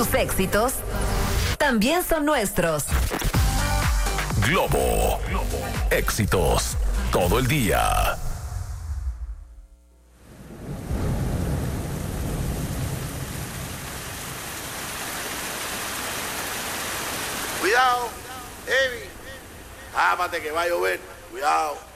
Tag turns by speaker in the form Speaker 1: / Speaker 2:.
Speaker 1: Tus éxitos también son nuestros.
Speaker 2: Globo. Éxitos todo el día.
Speaker 3: Cuidado, Evi. Ámate que va a llover. Cuidado.